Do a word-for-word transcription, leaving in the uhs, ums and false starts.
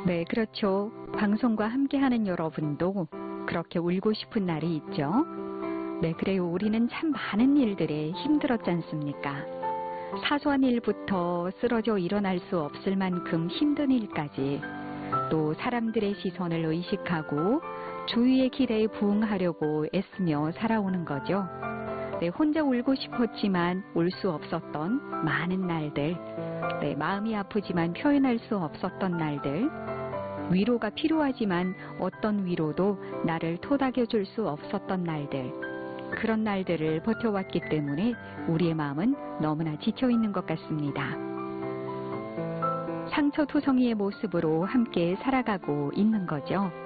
네, 그렇죠. 방송과 함께하는 여러분도 그렇게 울고 싶은 날이 있죠. 네, 그래요. 우리는 참 많은 일들에 힘들었지 않습니까? 사소한 일부터 쓰러져 일어날 수 없을 만큼 힘든 일까지, 또 사람들의 시선을 의식하고 주위의 기대에 부응하려고 애쓰며 살아오는 거죠. 네, 혼자 울고 싶었지만 울 수 없었던 많은 날들, 네, 마음이 아프지만 표현할 수 없었던 날들, 위로가 필요하지만 어떤 위로도 나를 토닥여줄 수 없었던 날들, 그런 날들을 버텨왔기 때문에 우리의 마음은 너무나 지쳐있는 것 같습니다. 상처투성이의 모습으로 함께 살아가고 있는 거죠.